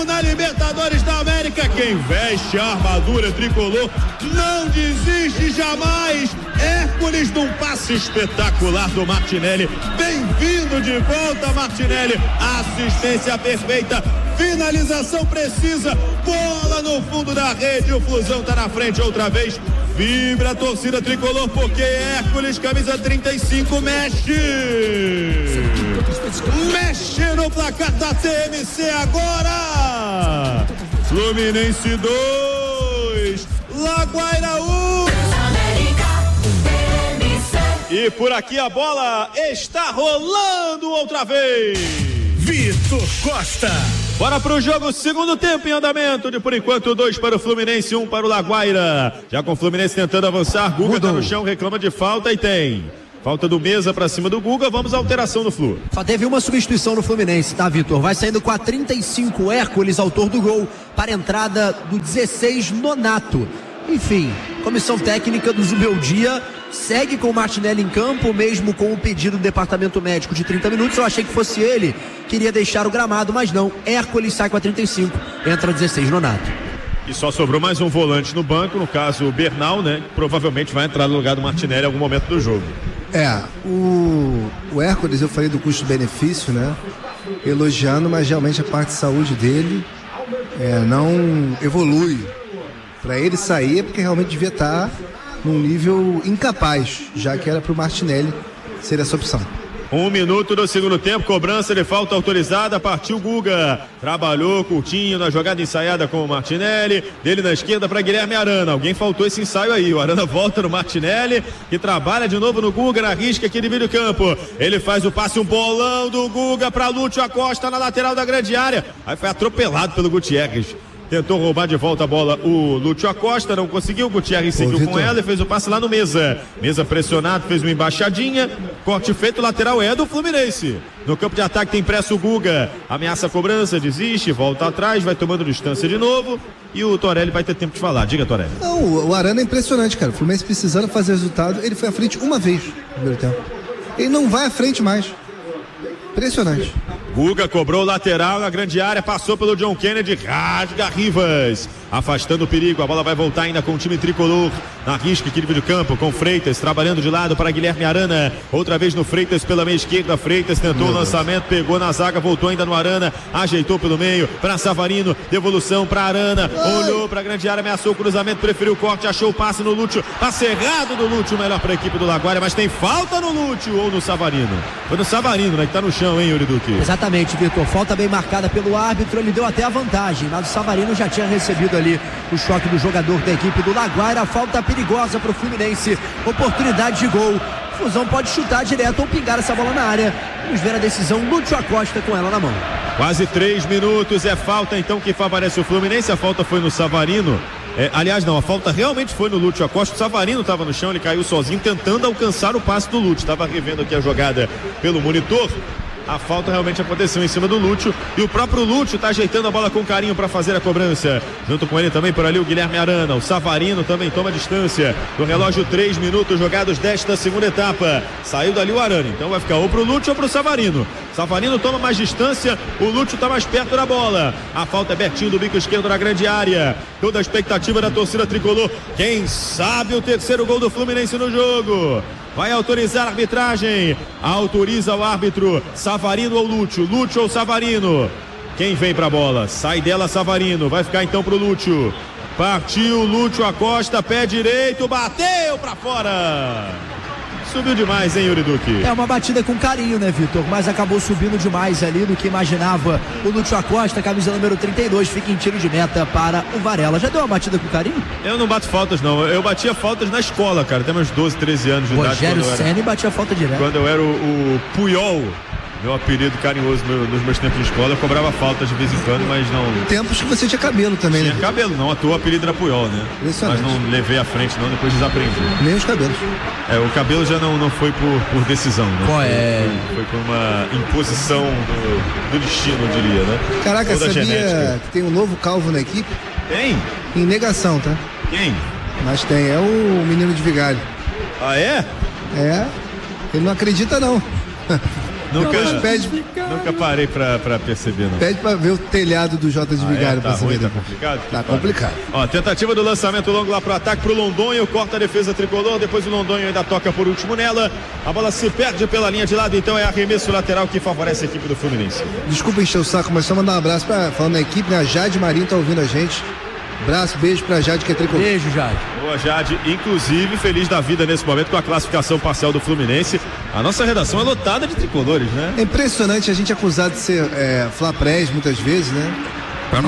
Na Libertadores da América, quem veste a armadura tricolor não desiste jamais. Hércules num passe espetacular do Martinelli. Bem-vindo de volta, Martinelli. Assistência perfeita, finalização precisa, bola no fundo da rede. O Flusão tá na frente outra vez. Vibra a torcida tricolor porque Hércules, camisa 35, mexe no placar da TMC agora. Fluminense 2, Laguaira 1. E por aqui a bola está rolando outra vez. Vitor Costa. Bora pro jogo, segundo tempo em andamento, de por enquanto 2 para o Fluminense, 1 para o Laguaira. Já com o Fluminense tentando avançar, Guga tá no chão, reclama de falta e tem. Falta do Mesa pra cima do Guga, vamos à alteração do Flu. Só teve uma substituição no Fluminense, tá, Vitor? Vai saindo com a 35, Hércules, autor do gol, para a entrada do 16, Nonato. Enfim, comissão técnica do Zubeldia segue com o Martinelli em campo, mesmo com o pedido do departamento médico de 30 minutos. Eu achei que fosse ele que iria deixar o gramado, mas não. Hércules sai com a 35, entra 16, Nonato. E só sobrou mais um volante no banco, no caso o Bernal, né? Que provavelmente vai entrar no lugar do Martinelli em algum momento do jogo. O Hércules, eu falei do custo-benefício, né? Elogiando, mas realmente a parte de saúde dele não evolui. Para ele sair é porque realmente devia estar num nível incapaz, já que era para o Martinelli ser essa opção. 1 minuto do segundo tempo, cobrança de falta autorizada, partiu Guga, trabalhou curtinho na jogada ensaiada com o Martinelli, dele na esquerda para Guilherme Arana. Alguém faltou esse ensaio aí, o Arana volta no Martinelli, que trabalha de novo no Guga, na risca aqui de meio do campo. Ele faz o passe, um bolão do Guga para Lúcio Acosta na lateral da grande área, aí foi atropelado pelo Gutierrez. Tentou roubar de volta a bola o Lúcio Acosta, não conseguiu, o Gutierrez seguiu com ela e fez o passe lá no Mesa. Mesa pressionado, fez uma embaixadinha, corte feito, o lateral é do Fluminense. No campo de ataque tem pressa o Guga, ameaça a cobrança, desiste, volta atrás, vai tomando distância de novo e o Torelli vai ter tempo de falar. Diga, Torelli. Não, o Arana é impressionante, cara. O Fluminense precisando fazer resultado, ele foi à frente uma vez no primeiro tempo. Ele não vai à frente mais. Impressionante. Guga cobrou o lateral na grande área, passou pelo John Kennedy, rasga Rivas, afastando o perigo, a bola vai voltar ainda com o time tricolor, na risca aqui do campo, com Freitas, trabalhando de lado para Guilherme Arana, outra vez no Freitas pela meia esquerda, Freitas tentou o lançamento, pegou na zaga, voltou ainda no Arana, ajeitou pelo meio, para Savarino, devolução para Arana, olhou para a grande área, ameaçou o cruzamento, preferiu o corte, achou o passe no Lúcio, passe errado do Lúcio, melhor para a equipe do Laguaira, mas tem falta no Lúcio ou no Savarino? Foi no Savarino, né, que tá no chão, hein, Yuri Duque? Exatamente, Vitor, falta bem marcada pelo árbitro, ele deu até a vantagem, mas o Savarino já tinha recebido ali o choque do jogador da equipe do Laguaira, falta perigosa para o Fluminense, oportunidade de gol, o Flusão pode chutar direto ou pingar essa bola na área, vamos ver a decisão, Lúcio Acosta com ela na mão. Quase 3 minutos, é falta então que favorece o Fluminense, a falta foi no Savarino, aliás não, a falta realmente foi no Lúcio Acosta, o Savarino estava no chão, ele caiu sozinho tentando alcançar o passe do Lúcio, estava revendo aqui a jogada pelo monitor. A falta realmente aconteceu em cima do Lúcio e o próprio Lúcio está ajeitando a bola com carinho para fazer a cobrança. Junto com ele também por ali o Guilherme Arana. O Savarino também toma distância. Do relógio 3 minutos jogados desta segunda etapa. Saiu dali o Arana, então vai ficar ou pro Lúcio ou pro Savarino. Savarino toma mais distância, o Lúcio está mais perto da bola. A falta é Bertinho do bico esquerdo na grande área. Toda a expectativa da torcida tricolor. Quem sabe o terceiro gol do Fluminense no jogo. Vai autorizar a arbitragem. Autoriza o árbitro. Savarino ou Lúcio? Lúcio ou Savarino? Quem vem pra bola? Sai dela Savarino. Vai ficar então pro Lúcio. Partiu Lúcio Acosta, pé direito, bateu pra fora. Subiu demais, hein, Yuri Duque? É uma batida com carinho, né, Vitor? Mas acabou subindo demais ali do que imaginava o Lúcio Acosta, camisa número 32, fica em tiro de meta para o Varela. Já deu uma batida com carinho? Eu não bato faltas, não. Eu batia faltas na escola, cara. Até meus 12, 13 anos de idade. Rogério Ceni batia falta direto. Quando eu era o Puyol, meu apelido carinhoso nos meus tempos de escola, eu cobrava faltas de vez em quando, mas não... Tempos que você tinha cabelo também, tinha, né? Tinha cabelo, não. À toa o apelido era Puyol, né? Mas não levei à frente, não. Depois desaprendi. Nem os cabelos. O cabelo já não foi por decisão, né? Qual é? Foi por uma imposição do destino, eu diria, né? Caraca, sabia genética. Que tem um novo calvo na equipe? Tem? Em negação, tá? Quem? Mas tem, é o menino de Vigário. Ah, é? É, ele não acredita não. Nunca parei pra perceber, não. Pede pra ver o telhado do J de Vigário. Tá ruim, tá complicado? Tá complicado. Ó, tentativa do lançamento longo lá pro ataque pro Londonho, corta a defesa tricolor, depois o Londonho ainda toca por último nela, a bola se perde pela linha de lado, então é arremesso lateral que favorece a equipe do Fluminense. Desculpa encher o saco, mas só mandar um abraço falando na equipe, né? A Jade Marinho tá ouvindo a gente. Abraço, beijo pra Jade, que é tricolor. Beijo, Jade. Boa, Jade, inclusive feliz da vida nesse momento com a classificação parcial do Fluminense. A nossa redação é lotada de tricolores, né? É impressionante a gente acusado de ser flaprés muitas vezes, né? Pera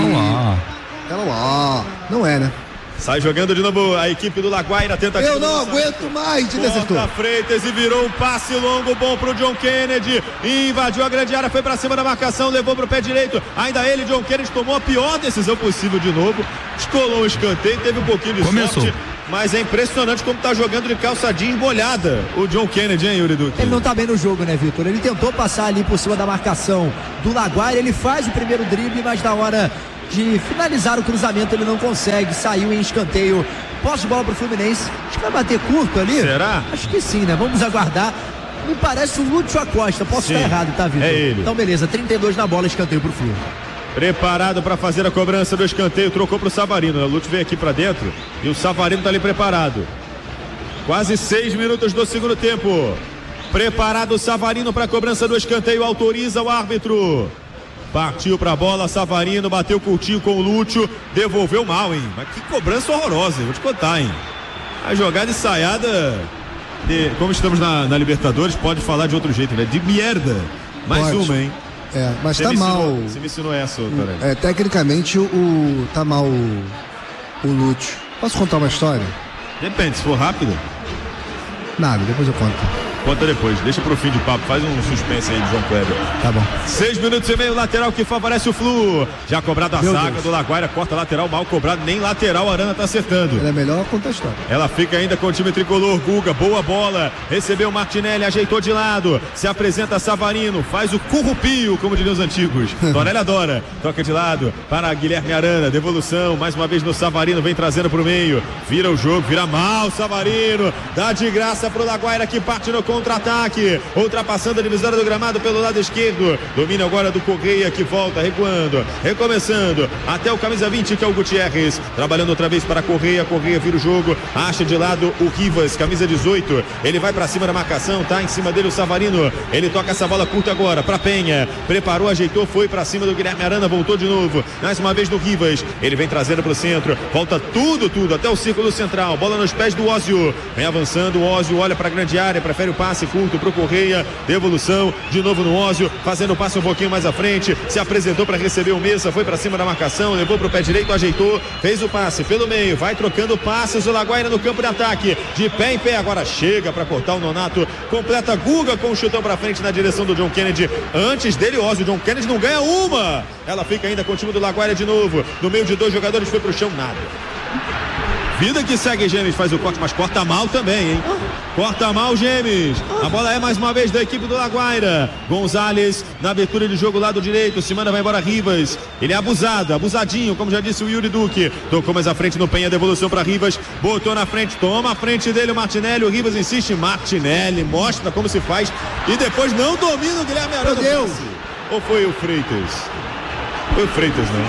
lá. Não é, né? Sai jogando de novo a equipe do Laguaira, tentativa. Eu não aguento mais, Corta Freitas e virou um passe longo bom pro John Kennedy, invadiu a grande área, foi pra cima da marcação, levou pro pé direito, ainda ele, John Kennedy, tomou a pior decisão possível de novo, descolou um escanteio, teve um pouquinho de sorte, mas é impressionante como tá jogando de calça jeans molhada o John Kennedy, hein, Yuri Duque? Ele não tá bem no jogo, né, Vitor? Ele tentou passar ali por cima da marcação do Laguaira, ele faz o primeiro drible, mas na hora de finalizar o cruzamento ele não consegue, saiu em escanteio. Posse de bola pro Fluminense, acho que vai bater curto ali. Será? Acho que sim, né? Vamos aguardar. Me parece o Lúcio Acosta, posso estar errado, tá, Vitor? É ele. Então beleza, 32 na bola, escanteio pro Flu. Preparado para fazer a cobrança do escanteio, trocou pro Savarino, o Lúcio veio aqui para dentro e o Savarino tá ali preparado. Quase 6 minutos do segundo tempo. Preparado o Savarino para a cobrança do escanteio, autoriza o árbitro. Partiu pra bola, Savarino, bateu curtinho com o Lúcio, devolveu mal, hein? Mas que cobrança horrorosa, vou te contar, hein? A jogada ensaiada, como estamos na Libertadores, pode falar de outro jeito, né? De merda. Mais pode. uma, hein? Mas tá mal. Você me ensinou essa, Torelli. Tecnicamente, tá mal o Lúcio. Posso contar uma história? Depende, se for rápido. Nada, depois eu conto. Conta depois, deixa pro fim de papo, faz um suspense aí de João Kleber. Tá bom. 6 minutos e meio, lateral que favorece o Flu. Já cobrado a zaga do Laguaira, corta lateral, mal cobrado, nem lateral, a Arana tá acertando. Ela é melhor contar a história. Ela fica ainda com o time tricolor, Guga, boa bola, recebeu o Martinelli, ajeitou de lado, se apresenta Savarino, faz o currupio, como diriam os antigos. Torelli adora, toca de lado para Guilherme Arana, devolução, mais uma vez no Savarino, vem trazendo pro meio, vira o jogo, vira mal, Savarino, dá de graça pro Laguaira que parte no contra-ataque, ultrapassando a divisória do gramado pelo lado esquerdo, domínio agora do Correia que volta, recuando, recomeçando, até o camisa 20 que é o Gutierrez, trabalhando outra vez para Correia vira o jogo, acha de lado o Rivas, camisa 18, ele vai para cima da marcação, tá em cima dele o Savarino, ele toca essa bola curta agora para Penha, preparou, ajeitou, foi para cima do Guilherme Arana, voltou de novo, mais uma vez no Rivas, ele vem trazendo para o centro, volta tudo até o círculo central, bola nos pés do Ósio, vem avançando, o Ósio olha para a grande área, prefere o passe curto pro Correia, devolução, de novo no Ósio, fazendo o passe um pouquinho mais à frente, se apresentou para receber o Mesa, foi para cima da marcação, levou pro pé direito, ajeitou, fez o passe pelo meio, vai trocando passes, o Laguaira no campo de ataque, de pé em pé, agora chega para cortar o Nonato, completa Guga com um chutão para frente na direção do John Kennedy, antes dele o Ósio, John Kennedy não ganha uma, ela fica ainda com o time do Laguaira de novo, no meio de 2 jogadores, foi pro chão, nada. Vida que segue, Gêmeos faz o corte, mas corta mal também, hein? Corta mal, Gêmeos. A bola é mais uma vez da equipe do Laguaira. Gonzalez na abertura de jogo lado direito. Se manda, vai embora Rivas. Ele é abusadinho, como já disse o Yuri Duque. Tocou mais à frente no Penha, devolução para Rivas. Botou na frente, toma a frente dele o Martinelli. O Rivas insiste, Martinelli mostra como se faz e depois não domina o Guilherme Arana. Meu Deus! Ou foi o Freitas? Foi o Freitas, né?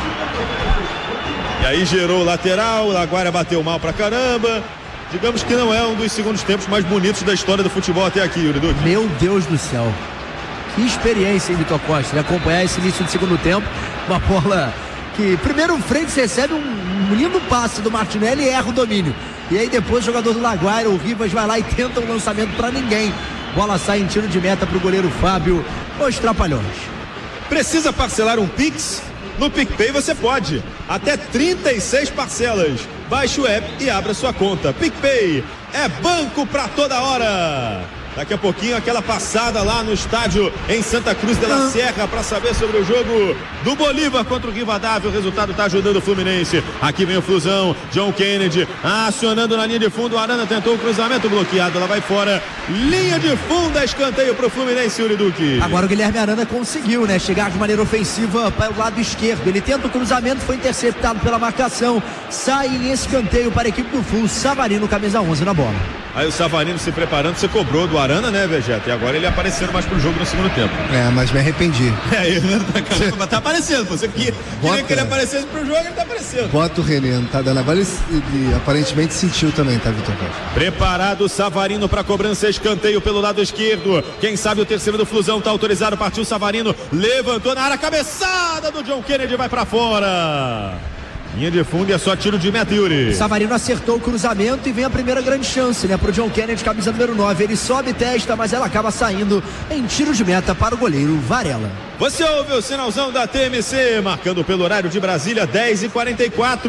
E aí gerou o lateral, o Laguaira bateu mal pra caramba. Digamos que não é um dos segundos tempos mais bonitos da história do futebol até aqui, Yuri Duque. Meu Deus do céu. Que experiência, hein, Vitor Costa, de acompanhar esse início do segundo tempo. Uma bola que primeiro o Freitas recebe um lindo passe do Martinelli e erra o domínio. E aí depois o jogador do Laguaira, o Rivas, vai lá e tenta um lançamento pra ninguém. Bola sai em tiro de meta pro goleiro Fábio. Os Trapalhões. Precisa parcelar um Pix? No PicPay você pode, até 36 parcelas. Baixe o app e abra sua conta. PicPay é banco pra toda hora. Daqui a pouquinho aquela passada lá no estádio em Santa Cruz de la Sierra para saber sobre o jogo do Bolívar contra o Rivadavia. O resultado está ajudando o Fluminense. Aqui vem o Flusão, John Kennedy acionando na linha de fundo. O Arana tentou o cruzamento bloqueado, ela vai fora. Linha de fundo, escanteio para o Fluminense, Yuri Duque. Agora o Guilherme Arana conseguiu, né, chegar de maneira ofensiva para o lado esquerdo. Ele tenta o cruzamento, foi interceptado pela marcação. Sai em escanteio para a equipe do Flu. Savarino, camisa 11 na bola. Aí o Savarino se preparando, você cobrou do Arana, né, Vegeta? E agora ele aparecendo mais pro jogo no segundo tempo. Mas me arrependi. Mas tá aparecendo. Você queria que ele aparecesse pro jogo, ele tá aparecendo. Bota o René, não tá dando. Agora ele aparentemente sentiu também, tá, Vitor Costa? Preparado o Savarino pra cobrança, escanteio pelo lado esquerdo. Quem sabe o terceiro do Flusão tá autorizado, partiu o Savarino, levantou na área, cabeçada do John Kennedy, vai pra fora. Linha de fundo e é só tiro de meta, Yuri. Savarino acertou o cruzamento e vem a primeira grande chance, né, pro John Kennedy, camisa número 9. Ele sobe testa, mas ela acaba saindo em tiro de meta para o goleiro Varela. Você ouve o sinalzão da TMC, marcando pelo horário de Brasília, 10h44.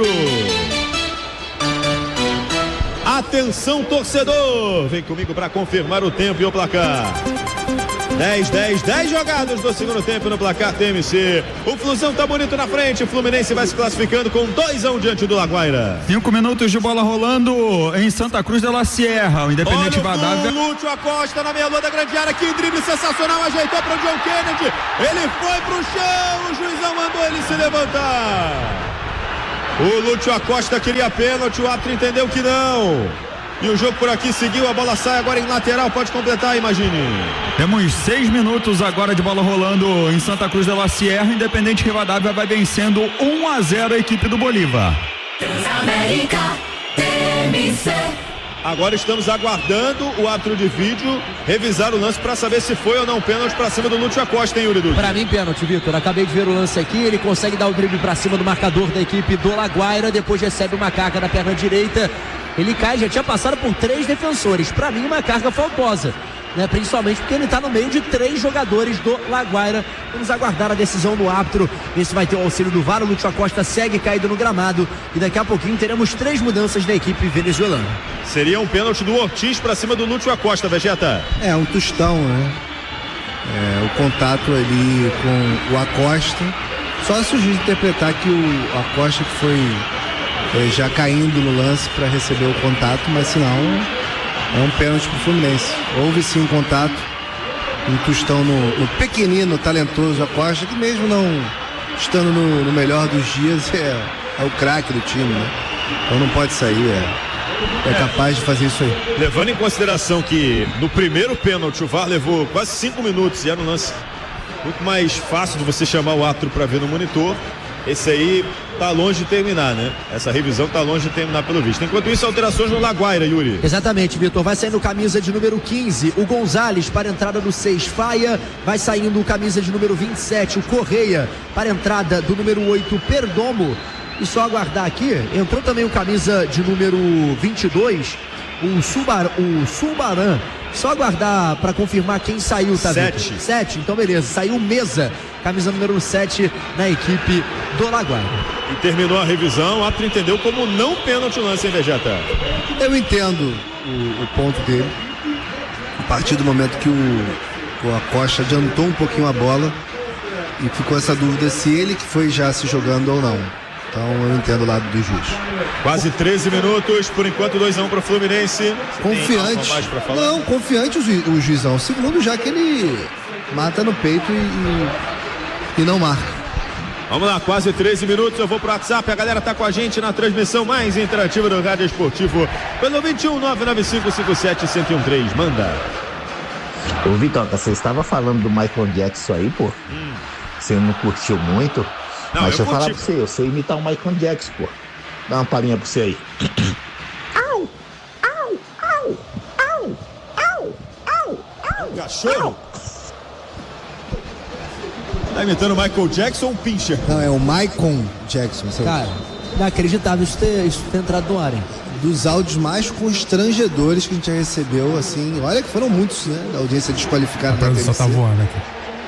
Atenção, torcedor, vem comigo para confirmar o tempo e o placar. 10 jogadas do segundo tempo no placar TMC. O Flusão tá bonito na frente. O Fluminense vai se classificando com 2-1 diante do Laguaira. 5 minutos de bola rolando em Santa Cruz de la Sierra. O Independente Rivadavia. O Lúcio Acosta na meia-lua da grande área. Que drible sensacional. Ajeitou para o John Kennedy. Ele foi pro chão. O juizão mandou ele se levantar. O Lúcio Acosta queria pênalti. O árbitro entendeu que não. E o jogo por aqui seguiu, a bola sai agora em lateral, pode completar, imagine. Temos 6 minutos agora de bola rolando em Santa Cruz de la Sierra. Independente Rivadavia vai vencendo 1-0 a equipe do Bolívar. Transamérica, TMC. Agora estamos aguardando o árbitro de vídeo revisar o lance para saber se foi ou não pênalti para cima do Lúcio Acosta, hein, Yuri Duque? Para mim, pênalti, Vitor. Acabei de ver o lance aqui. Ele consegue dar o drible para cima do marcador da equipe do Laguaira. Depois recebe uma carga na perna direita. Ele cai, já tinha passado por 3 defensores. Para mim, uma carga faltosa, né? Principalmente porque ele está no meio de 3 jogadores do Laguaira. Vamos aguardar a decisão do árbitro. Esse vai ter o auxílio do VAR. O Lúcio Acosta segue caído no gramado. E daqui a pouquinho teremos 3 mudanças da equipe venezuelana. Seria um pênalti do Ortiz para cima do Lúcio Acosta, Vegeta. Um tostão, né? O contato ali com o Acosta. Só se o juiz interpretar que o Acosta que foi já caindo no lance para receber o contato, mas senão é um pênalti pro Fluminense. Houve sim um contato, um tostão no pequenino, talentoso Acosta, que mesmo não estando no melhor dos dias é o craque do time, né? Então não pode sair, é capaz de fazer isso aí. Levando em consideração que no primeiro pênalti o VAR levou quase 5 minutos e era um lance muito mais fácil de você chamar o árbitro para ver no monitor, esse aí tá longe de terminar, né? Essa revisão tá longe de terminar pelo visto. Enquanto isso, alterações no Laguaira, Yuri. Exatamente, Vitor. Vai saindo camisa de número 15, o Gonzalez para a entrada do 6, Faia. Vai saindo camisa de número 27, o Correia para a entrada do número 8, Perdomo. E só aguardar aqui, entrou também o camisa de número 22, o Subaran. Só aguardar para confirmar quem saiu, tá, 7, então beleza. Saiu Mesa, camisa número 7 na equipe do Laguaira. E terminou a revisão, o árbitro entendeu como não pênalti o lance, hein, Vegeta? Eu entendo o ponto dele. A partir do momento que o Acosta adiantou um pouquinho a bola e ficou essa dúvida se ele que foi já se jogando ou não. Então eu entendo o lado do juiz. Quase 13 minutos, por enquanto 2-1 para o Fluminense. Confiante. Não, confiante o juizão. Segundo, já que ele mata no peito e não marca. Vamos lá, quase 13 minutos, eu vou pro WhatsApp, a galera tá com a gente na transmissão mais interativa do Rádio Esportivo, pelo 21995571013, manda. Ô Vitoca, você estava falando do Michael Jackson aí, pô? Você não curtiu muito? Não, mas deixa eu falar pra você, eu sei imitar o Michael Jackson, pô. Dá uma palhinha pra você aí. Au, au, au, au, au, au, au. Cachorro? Tá imitando o Michael Jackson ou o Pincher? Não, é o Michael Jackson. Cara, inacreditável isso ter entrado no ar, hein? Dos áudios mais constrangedores que a gente já recebeu, assim, olha que foram muitos, né? Da audiência desqualificada da TMC. Só tá voando aqui.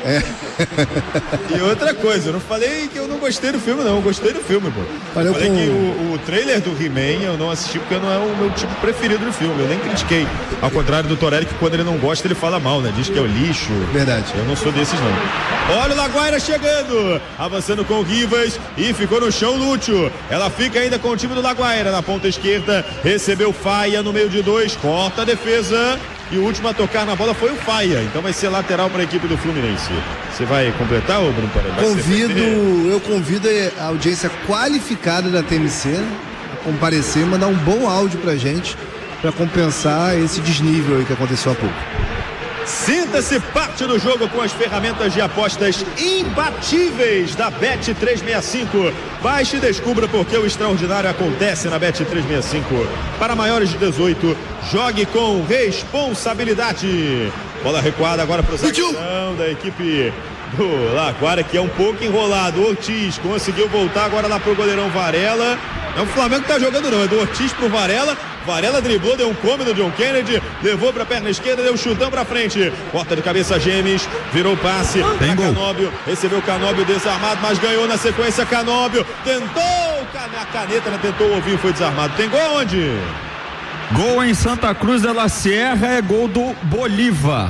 E outra coisa, eu não falei que eu não gostei do filme, não. Eu gostei do filme, pô. Valeu, eu falei que o trailer do He-Man eu não assisti porque não é o meu tipo preferido do filme. Eu nem critiquei. Ao contrário do Torelli, que quando ele não gosta, ele fala mal, né? Diz que é o lixo. Verdade. Eu não sou desses, não. Olha o Laguaira chegando. Avançando com o Rivas. E ficou no chão Lúcio. Ela fica ainda com o time do Laguaira. Na ponta esquerda, recebeu Faia no meio de 2. Corta a defesa. E o último a tocar na bola foi o Faia. Então vai ser lateral para a equipe do Fluminense. Você vai completar, ô Bruno Torelli? Eu convido a audiência qualificada da TMC a comparecer, mandar um bom áudio pra gente para compensar esse desnível aí que aconteceu há pouco. Sinta-se parte do jogo com as ferramentas de apostas imbatíveis da Bet365. Baixe e descubra porque o extraordinário acontece na Bet365. Para maiores de 18, jogue com responsabilidade. Bola recuada agora para o zagueirão da equipe do Laguaira, que é um pouco enrolado. O Ortiz conseguiu voltar agora lá pro goleirão Varela. Não é o Flamengo que tá jogando não, é do Ortiz pro Varela. Varela driblou, deu um come no John Kennedy, levou pra perna esquerda, deu um chutão pra frente. Porta de cabeça Gemes, virou o passe pra Canóbio, recebeu Canóbio desarmado, mas ganhou na sequência Canóbio. Tentou a caneta, não tentou o ovinho, foi desarmado. Tem gol onde? Gol em Santa Cruz de la Sierra, é gol do Bolívar.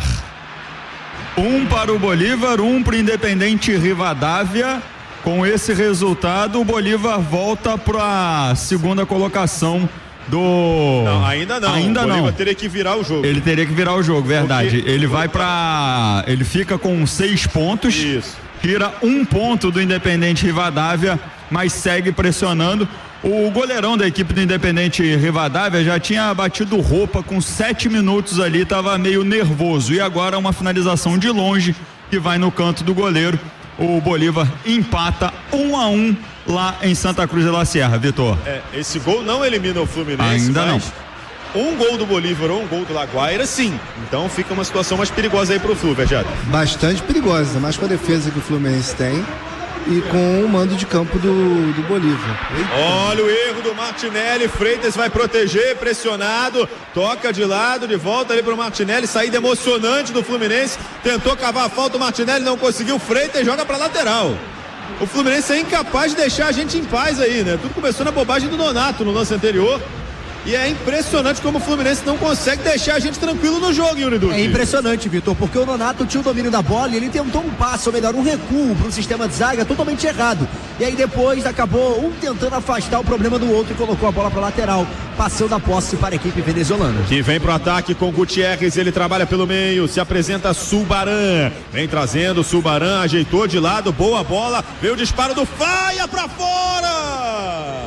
1 para o Bolívar, 1 para o Independente Rivadavia. Com esse resultado, o Bolívar volta para a segunda colocação do... Não, ainda não. Ainda o Bolívar não. teria que virar o jogo. Ele teria que virar o jogo, verdade. Ele vai para... Ele fica com 6 pontos. Isso. Tira 1 ponto do Independente Rivadavia, mas segue pressionando. O goleirão da equipe do Independente Rivadavia já tinha batido roupa com 7 minutos ali, estava meio nervoso. E agora uma finalização de longe que vai no canto do goleiro. O Bolívar empata 1-1 lá em Santa Cruz de la Sierra, Vitor. Esse gol não elimina o Fluminense. Ainda não. Um gol do Bolívar ou um gol do Laguaira, sim. Então fica uma situação mais perigosa aí pro Flu, Vejado. Bastante perigosa, mais com a defesa que o Fluminense tem e com o mando de campo do Bolívar. Olha o erro do Martinelli, Freitas vai proteger, pressionado, toca de lado, de volta ali pro Martinelli, saída emocionante do Fluminense, tentou cavar a falta, o Martinelli não conseguiu, Freitas joga pra lateral. O Fluminense é incapaz de deixar a gente em paz aí, né? Tudo começou na bobagem do Nonato no lance anterior. E é impressionante como o Fluminense não consegue deixar a gente tranquilo no jogo, Yuri Duque. É impressionante, Vitor, porque o Nonato tinha o domínio da bola e ele tentou um passe, ou melhor, um recuo para um sistema de zaga totalmente errado. E aí depois acabou um tentando afastar o problema do outro e colocou a bola para lateral, passando a posse para a equipe venezuelana. Que vem pro ataque com Gutierrez, ele trabalha pelo meio, se apresenta Subaran. Vem trazendo Subaran, ajeitou de lado, boa bola, veio o disparo do Faia para fora!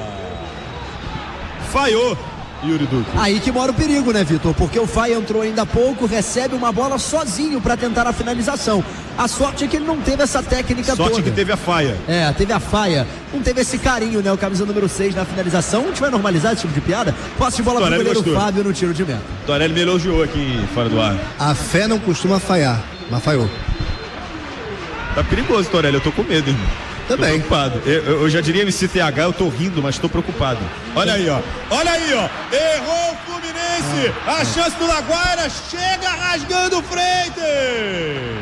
Falhou. Yuri Duque. Aí que mora o perigo, né, Vitor? Porque o Faia entrou ainda há pouco, recebe uma bola sozinho para tentar a finalização. A sorte é que ele não teve essa técnica toda. Sorte que teve a Faia. Teve a Faia. Não teve esse carinho, né? O camisa número 6 na finalização. A gente vai normalizar esse tipo de piada? Posse de bola pro goleiro Fábio no tiro de meta. Torelli me elogiou aqui fora do ar. A fé não costuma falhar, mas falhou. Tá perigoso, Torelli, eu tô com medo, irmão. Também. Tô preocupado. Eu já diria MCTH, eu tô rindo, mas tô preocupado. Olha aí, ó. Olha aí, ó. Errou o Fluminense. A chance do Laguaira chega rasgando o Freitas.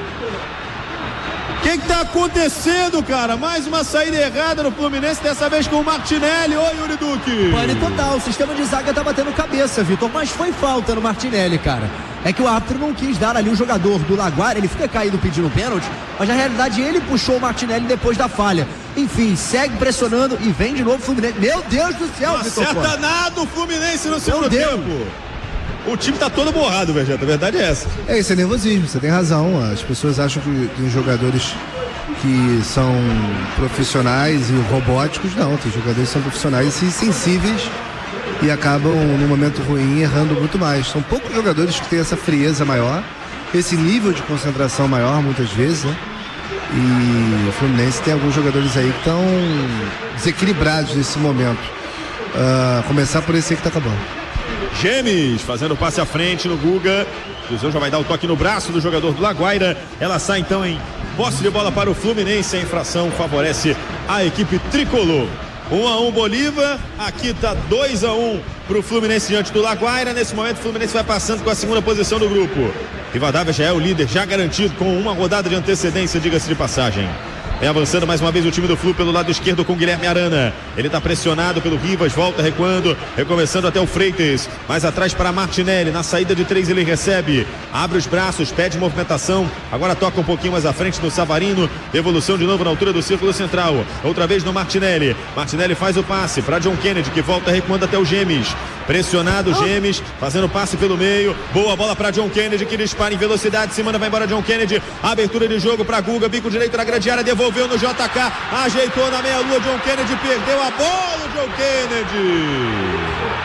O que tá acontecendo, cara? Mais uma saída errada no Fluminense, dessa vez com o Martinelli. Oi, Yuri Duque. Pane total. O sistema de zaga tá batendo cabeça, Vitor, mas foi falta no Martinelli, cara. É que o árbitro não quis dar ali o jogador do Laguaira, ele fica caído pedindo pênalti, mas na realidade ele puxou o Martinelli depois da falha. Enfim, segue pressionando e vem de novo o Fluminense. Meu Deus do céu, Vitor. Não acerta nada o Fluminense no segundo tempo. O time tá todo borrado, Vegeta, a verdade é essa. Isso é nervosismo, você tem razão. As pessoas acham que tem jogadores que são profissionais e robóticos. Não, tem jogadores que são profissionais e sensíveis e acabam, no momento ruim, errando muito mais. São poucos jogadores que têm essa frieza maior, esse nível de concentração maior, muitas vezes, né? E o Fluminense tem alguns jogadores aí que estão desequilibrados nesse momento. Começar por esse aí que tá acabando. Gemes fazendo passe à frente no Guga. O já vai dar o toque no braço do jogador do Laguaira. Ela sai então em posse de bola para o Fluminense. A infração favorece a equipe tricolor. 1-1 Bolívar. Aqui tá 2-1 para o Fluminense diante do Laguaira. Nesse momento o Fluminense vai passando com a segunda posição do grupo. Rivadavia já é o líder, já garantido com uma rodada de antecedência, diga-se de passagem. Vem avançando mais uma vez o time do Flu pelo lado esquerdo com Guilherme Arana. Ele está pressionado pelo Rivas, volta recuando, recomeçando até o Freitas. Mais atrás para Martinelli, na saída de 3 ele recebe, abre os braços, pede movimentação. Agora toca um pouquinho mais à frente no Savarino. Devolução de novo na altura do círculo central. Outra vez no Martinelli. Martinelli faz o passe para John Kennedy, que volta recuando até o Gemes. Pressionado Gemes, fazendo passe pelo meio. Boa bola para John Kennedy, que dispara em velocidade. Se manda, vai embora John Kennedy. Abertura de jogo para Guga, bico direito na grande área, devolveu no JK, ajeitou na meia-lua. John Kennedy perdeu a bola. John Kennedy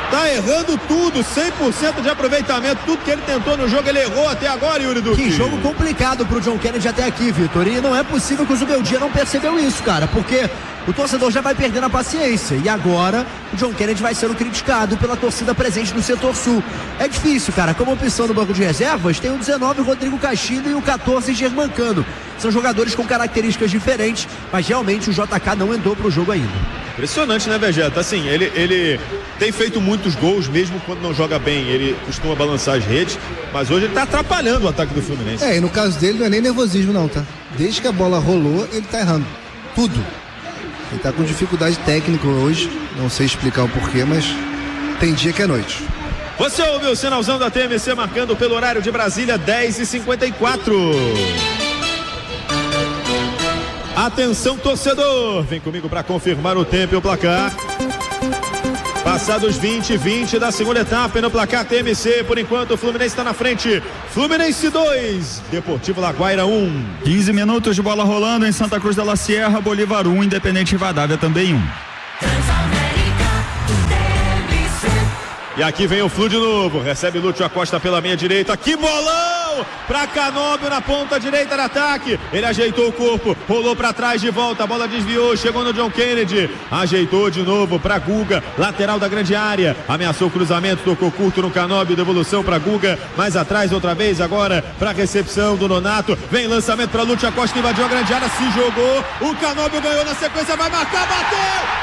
Tá errando tudo, 100% de aproveitamento, tudo que ele tentou no jogo ele errou até agora, Yuri Duque. Que jogo complicado pro John Kennedy até aqui, Vitor, e não é possível que o Zubeldia não percebeu isso, cara, porque o torcedor já vai perdendo a paciência e agora o John Kennedy vai sendo criticado pela torcida presente no setor sul. É difícil, cara, como opção no banco de reservas tem o 19 Rodrigo Castilho e o 14 Germancano. São jogadores com características diferentes, mas realmente o JK não entrou pro jogo ainda. Impressionante, né, Vegeta? Assim, ele tem feito muitos gols, mesmo quando não joga bem, ele costuma balançar as redes, mas hoje ele tá atrapalhando o ataque do Fluminense. E no caso dele não é nem nervosismo não, tá? Desde que a bola rolou, ele tá errando. Tudo. Ele tá com dificuldade técnica hoje, não sei explicar o porquê, mas tem dia que é noite. Você ouviu o sinalzão da TMC marcando pelo horário de Brasília, 10h54. Atenção, torcedor, vem comigo para confirmar o tempo e o placar. Passados 20 da segunda etapa e no placar TMC, por enquanto o Fluminense está na frente. Fluminense 2, Deportivo Laguaira 1. 15 minutos de bola rolando em Santa Cruz da La Sierra, Bolívar 1, Independente Rivadavia também 1. E aqui vem o Flu de novo, recebe Lúcio Acosta pela meia direita, que bolão pra Canóbio na ponta direita do ataque, ele ajeitou o corpo, rolou pra trás de volta, a bola desviou, chegou no John Kennedy, ajeitou de novo pra Guga, lateral da grande área, ameaçou o cruzamento, tocou curto no Canóbio, devolução pra Guga, mais atrás outra vez agora pra recepção do Nonato, vem lançamento pra Lúcio Acosta, invadiu a grande área, se jogou, o Canóbio ganhou na sequência, vai marcar, bateu!